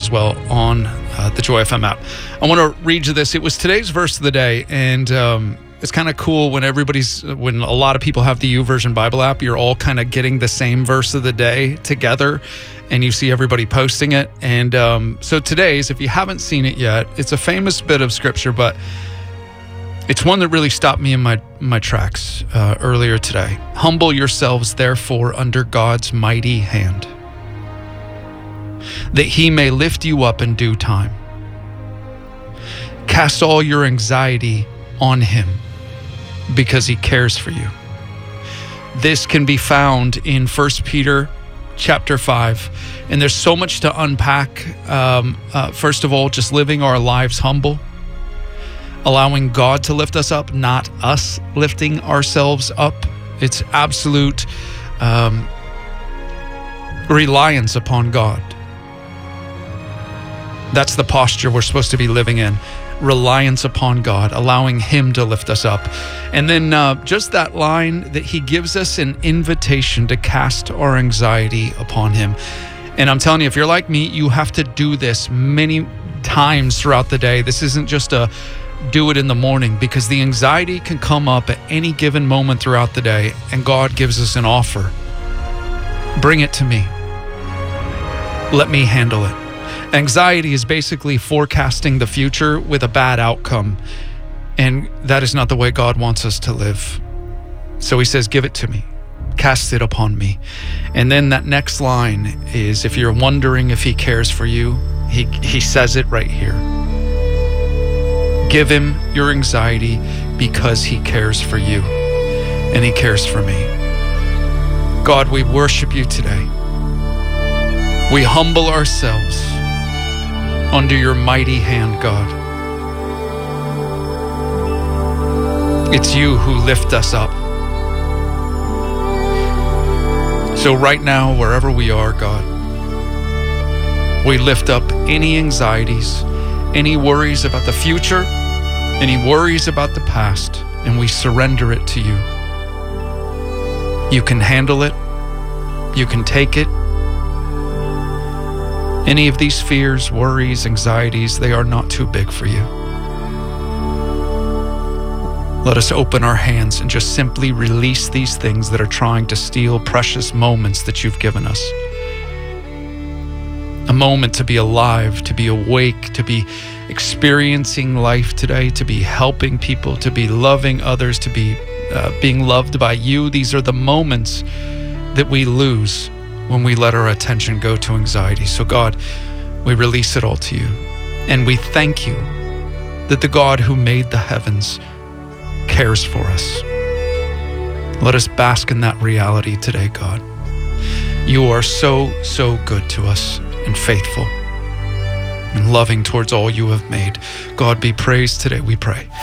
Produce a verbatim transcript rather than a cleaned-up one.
as well on uh, the Joy F M app. I want to read you this. It was today's verse of the day, and um, it's kind of cool when everybody's, when a lot of people have the YouVersion Bible app, you're all kind of getting the same verse of the day together, and you see everybody posting it. And um, so today's, if you haven't seen it yet, it's a famous bit of scripture, but it's one that really stopped me in my, my tracks uh, earlier today. Humble yourselves, therefore, under God's mighty hand, that he may lift you up in due time. Cast all your anxiety on him, because he cares for you. This can be found in First Peter chapter five, and there's so much to unpack. Um, uh, first of all, just living our lives humble, allowing God to lift us up, not us lifting ourselves up. It's absolute um, reliance upon God. That's the posture we're supposed to be living in. Reliance upon God, allowing him to lift us up. And then uh, just that line that he gives us an invitation to cast our anxiety upon him. And I'm telling you, if you're like me, you have to do this many times throughout the day. This isn't just a do it in the morning, because the anxiety can come up at any given moment throughout the day, and God gives us an offer. Bring it to me. Let me handle it. Anxiety is basically forecasting the future with a bad outcome, and that is not the way God wants us to live. So he says, give it to me, cast it upon me. And then that next line is, if you're wondering if he cares for you, he, he says it right here. Give him your anxiety because he cares for you, and he cares for me. God, we worship you today. We humble ourselves under your mighty hand, God. It's you who lift us up. So right now, wherever we are, God, we lift up any anxieties, any worries about the future, any worries about the past, and we surrender it to you. You can handle it. You can take it. Any of these fears, worries, anxieties, they are not too big for you. Let us open our hands and just simply release these things that are trying to steal precious moments that you've given us. A moment to be alive, to be awake, to be experiencing life today, to be helping people, to be loving others, to be uh, being loved by you. These are the moments that we lose when we let our attention go to anxiety. So God, we release it all to you. And we thank you that the God who made the heavens cares for us. Let us bask in that reality today, God. You are so, so good to us and faithful and loving towards all you have made. God, be praised today, we pray.